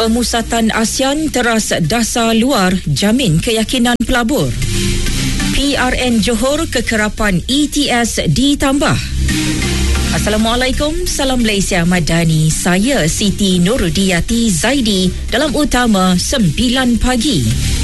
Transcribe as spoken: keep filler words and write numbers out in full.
Pemusatan ASEAN teras dasar luar jamin keyakinan pelabur. P R N Johor kekerapan E T S ditambah. Assalamualaikum, salam Malaysia Madani. Saya Siti Nurudiyati Zaidi dalam Utama sembilan pagi.